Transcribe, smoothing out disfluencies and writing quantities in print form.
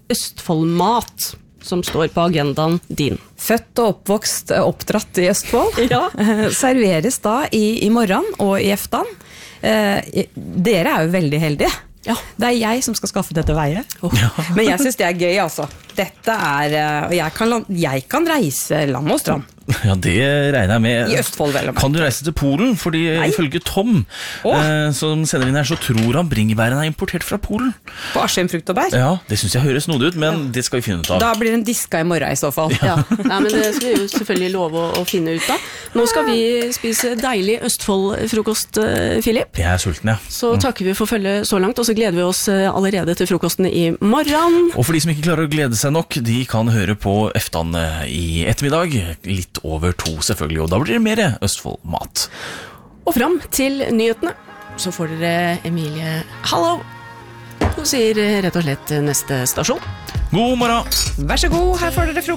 Østfoldmat som står på agendaen din. Født og oppvokst, oppdratt i Østfold. Ja. Serveres da i morgen og i eftan. Dere jo veldig heldige. Ja. Det jeg som skal skaffe dette veie. Men jeg synes det gøy, altså. Dette og jeg kan reise land og strand. Ja, det regner jeg med. I Østfold, vel. Kan du reise til Polen? Fordi ifølge Tom, som sender inn her, så tror han bringebæren importert fra Polen. På Askim frukt og bær? Ja, det synes jeg høres snodig ut, men det skal vi finne ut av. Da blir den diska i morgen i så fall. Ja. Nei, men det skal vi jo selvfølgelig love å finne ut av. Nå skal vi spise deilig Østfold-frokost, Philip. Jeg sulten, ja. Så takker vi for følget så langt, og så gleder vi oss allerede til frokosten i morgen. Og for de som ikke klarer å glede seg nok, de kan høre på eftan i ettermiddag, litt over 2 selvfølgelig, og da blir det mer Østfold-mat. Og fram til nyhetene, så får dere Emilie Hallo. Hun sier rett og slett neste stasjon. God morgen! Vær så god, her får dere frokost.